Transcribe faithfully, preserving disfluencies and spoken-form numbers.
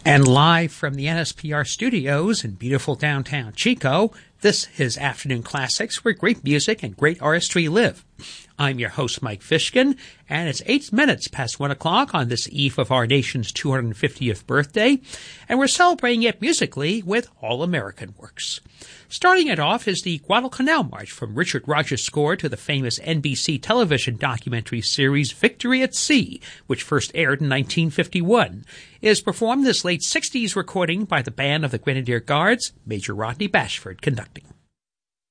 And live from the N S P R studios in beautiful downtown Chico, this is Afternoon Classics, where great music and great artistry live. I'm your host, Mike Fishkin, and it's eight minutes past one o'clock on this eve of our nation's two hundred fiftieth birthday, and we're celebrating it musically with all-American works. Starting it off is the Guadalcanal March from Richard Rodgers' score to the famous N B C television documentary series Victory at Sea, which first aired in nineteen fifty-one. It is performed this late sixties recording by the band of the Grenadier Guards, Major Rodney Bashford conducting.